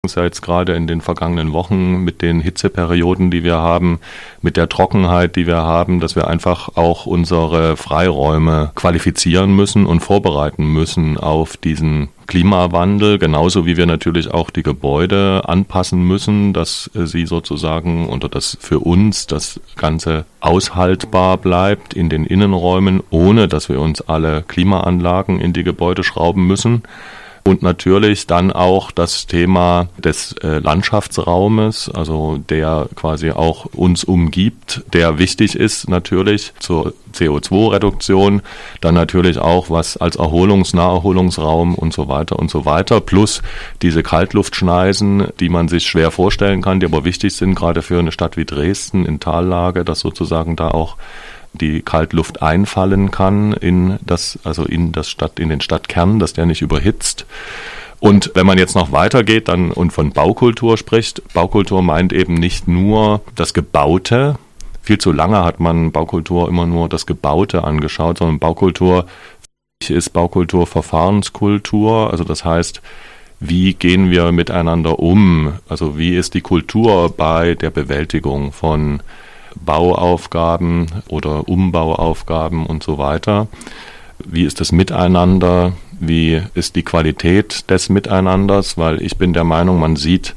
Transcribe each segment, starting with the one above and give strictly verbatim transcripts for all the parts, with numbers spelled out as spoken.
es ja jetzt gerade in den vergangenen Wochen mit den Hitzeperioden, die wir haben, mit der Trockenheit, die wir haben, dass wir einfach auch unsere Freiräume qualifizieren müssen und vorbereiten müssen auf diesen Klimawandel, genauso wie wir natürlich auch die Gebäude anpassen müssen, dass sie sozusagen oder dass für uns das Ganze aushaltbar bleibt in den Innenräumen, ohne dass wir uns alle Klimaanlagen in die Gebäude schrauben müssen. Und natürlich dann auch das Thema des äh, Landschaftsraumes, also der quasi auch uns umgibt, der wichtig ist natürlich zur C O zwei Reduktion, dann natürlich auch was als Erholungs-, Naherholungsraum und so weiter und so weiter, plus diese Kaltluftschneisen, die man sich schwer vorstellen kann, die aber wichtig sind, gerade für eine Stadt wie Dresden in Tallage, dass sozusagen da auch die Kaltluft einfallen kann in das, also in das Stadt, in den Stadtkern, dass der nicht überhitzt. Und wenn man jetzt noch weitergeht dann und von Baukultur spricht, Baukultur meint eben nicht nur das Gebaute. Viel zu lange hat man Baukultur immer nur das Gebaute angeschaut, sondern Baukultur ist Baukultur Verfahrenskultur. Also das heißt, wie gehen wir miteinander um? Also wie ist die Kultur bei der Bewältigung von Bauaufgaben oder Umbauaufgaben und so weiter. Wie ist das Miteinander? Wie ist die Qualität des Miteinanders? Weil ich bin der Meinung, man sieht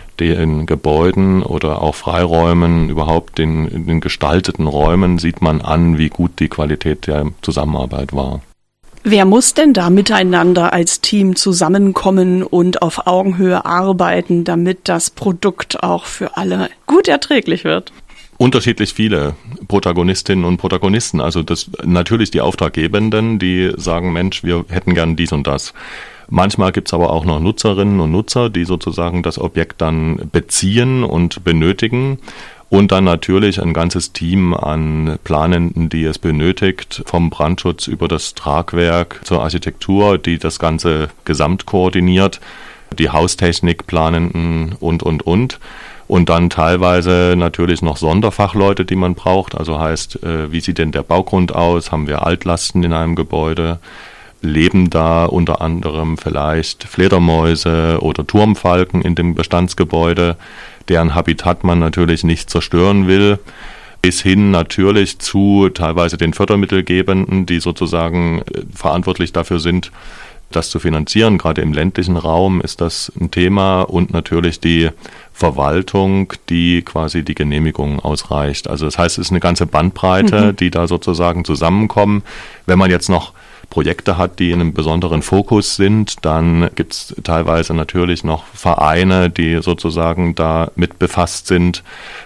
den Gebäuden oder auch Freiräumen, überhaupt den, den gestalteten Räumen, sieht man an, wie gut die Qualität der Zusammenarbeit war. Wer muss denn da miteinander als Team zusammenkommen und auf Augenhöhe arbeiten, damit das Produkt auch für alle gut erträglich wird? Unterschiedlich viele Protagonistinnen und Protagonisten. Also das natürlich die Auftraggebenden, die sagen, Mensch, wir hätten gern dies und das. Manchmal gibt's aber auch noch Nutzerinnen und Nutzer, die sozusagen das Objekt dann beziehen und benötigen. Und dann natürlich ein ganzes Team an Planenden, die es benötigt, vom Brandschutz über das Tragwerk zur Architektur, die das Ganze gesamt koordiniert, die Haustechnik Planenden und, und, und. Und dann teilweise natürlich noch Sonderfachleute, die man braucht. Also heißt, äh, wie sieht denn der Baugrund aus? Haben wir Altlasten in einem Gebäude? Leben da unter anderem vielleicht Fledermäuse oder Turmfalken in dem Bestandsgebäude, deren Habitat man natürlich nicht zerstören will? Bis hin natürlich zu teilweise den Fördermittelgebenden, die sozusagen äh, verantwortlich dafür sind, das zu finanzieren. Gerade im ländlichen Raum ist das ein Thema und natürlich die Verwaltung, die quasi die Genehmigung ausreicht. Also das heißt, es ist eine ganze Bandbreite, mhm. die da sozusagen zusammenkommen. Wenn man jetzt noch Projekte hat, die in einem besonderen Fokus sind, dann gibt es teilweise natürlich noch Vereine, die sozusagen da mit befasst sind,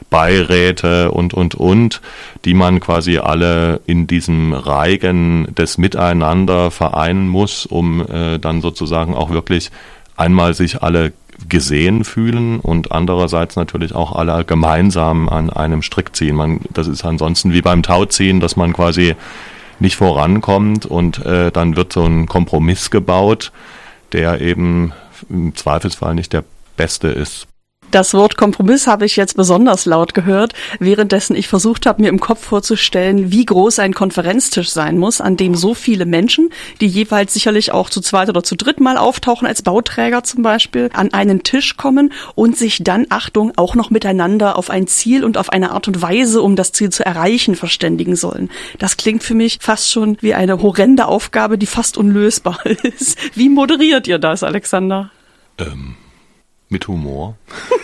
Beiräte und, und, und, die man quasi alle in diesem Reigen des Miteinander vereinen muss, um äh, dann sozusagen auch wirklich einmal sich alle gesehen fühlen und andererseits natürlich auch alle gemeinsam an einem Strick ziehen. Man, das ist ansonsten wie beim Tauziehen, dass man quasi nicht vorankommt und äh, dann wird so ein Kompromiss gebaut, der eben im Zweifelsfall nicht der beste ist. Das Wort Kompromiss habe ich jetzt besonders laut gehört, währenddessen ich versucht habe, mir im Kopf vorzustellen, wie groß ein Konferenztisch sein muss, an dem so viele Menschen, die jeweils sicherlich auch zu zweit oder zu dritt mal auftauchen, als Bauträger zum Beispiel, an einen Tisch kommen und sich dann, Achtung, auch noch miteinander auf ein Ziel und auf eine Art und Weise, um das Ziel zu erreichen, verständigen sollen. Das klingt für mich fast schon wie eine horrende Aufgabe, die fast unlösbar ist. Wie moderiert ihr das, Alexander? Ähm. Mit Humor,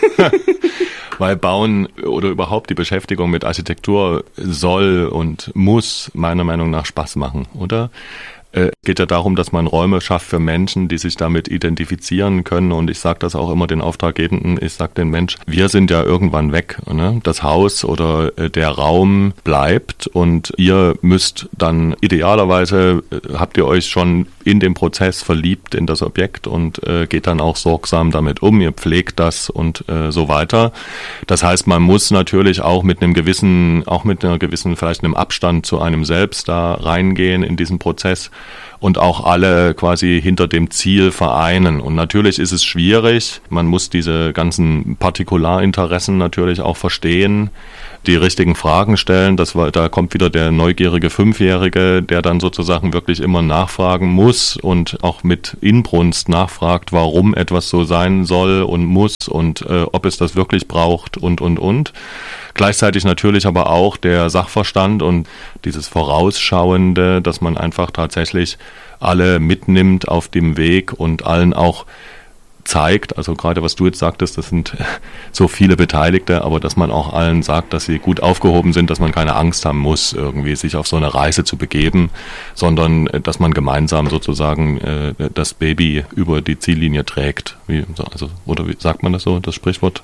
weil Bauen oder überhaupt die Beschäftigung mit Architektur soll und muss meiner Meinung nach Spaß machen, oder? Es geht ja darum, dass man Räume schafft für Menschen, die sich damit identifizieren können. Und ich sage das auch immer den Auftraggebenden, ich sage den Mensch, wir sind ja irgendwann weg. Ne? Das Haus oder der Raum bleibt und ihr müsst dann idealerweise, habt ihr euch schon in dem Prozess verliebt in das Objekt und äh, geht dann auch sorgsam damit um, ihr pflegt das und äh, so weiter. Das heißt, man muss natürlich auch mit einem gewissen, auch mit einer gewissen, vielleicht einem Abstand zu einem selbst da reingehen in diesen Prozess und auch alle quasi hinter dem Ziel vereinen. Und natürlich ist es schwierig, man muss diese ganzen Partikularinteressen natürlich auch verstehen, die richtigen Fragen stellen. Das war, da kommt wieder der neugierige Fünfjährige, der dann sozusagen wirklich immer nachfragen muss und auch mit Inbrunst nachfragt, warum etwas so sein soll und muss und äh, ob es das wirklich braucht und, und, und. Gleichzeitig natürlich aber auch der Sachverstand und dieses Vorausschauende, dass man einfach tatsächlich alle mitnimmt auf dem Weg und allen auch zeigt, also gerade was du jetzt sagtest, das sind so viele Beteiligte, aber dass man auch allen sagt, dass sie gut aufgehoben sind, dass man keine Angst haben muss, irgendwie sich auf so eine Reise zu begeben, sondern dass man gemeinsam sozusagen äh, das Baby über die Ziellinie trägt. Wie, also, oder wie sagt man das so, das Sprichwort?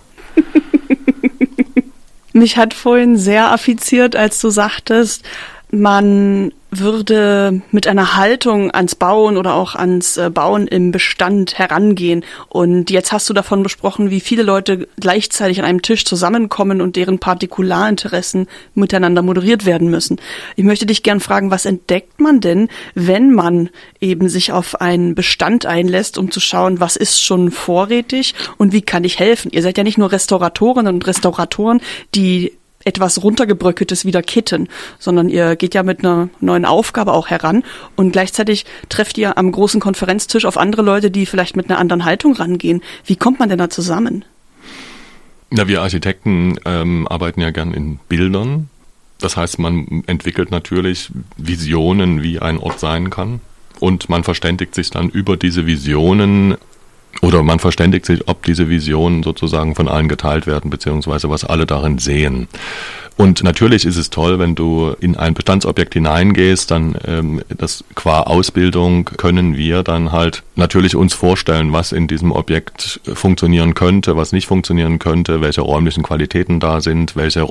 Mich hat vorhin sehr affiziert, als du sagtest, man würde mit einer Haltung ans Bauen oder auch ans Bauen im Bestand herangehen. Und jetzt hast du davon besprochen, wie viele Leute gleichzeitig an einem Tisch zusammenkommen und deren Partikularinteressen miteinander moderiert werden müssen. Ich möchte dich gern fragen, was entdeckt man denn, wenn man eben sich auf einen Bestand einlässt, um zu schauen, was ist schon vorrätig und wie kann ich helfen? Ihr seid ja nicht nur Restauratorinnen und Restauratoren, die etwas runtergebröckeltes wieder kitten, sondern ihr geht ja mit einer neuen Aufgabe auch heran und gleichzeitig trefft ihr am großen Konferenztisch auf andere Leute, die vielleicht mit einer anderen Haltung rangehen. Wie kommt man denn da zusammen? Ja, wir Architekten ähm, arbeiten ja gern in Bildern. Das heißt, man entwickelt natürlich Visionen, wie ein Ort sein kann und man verständigt sich dann über diese Visionen oder man verständigt sich, ob diese Visionen sozusagen von allen geteilt werden, beziehungsweise was alle darin sehen. Und natürlich ist es toll, wenn du in ein Bestandsobjekt hineingehst, dann ähm, das qua Ausbildung können wir dann halt natürlich uns vorstellen, was in diesem Objekt funktionieren könnte, was nicht funktionieren könnte, welche räumlichen Qualitäten da sind, welche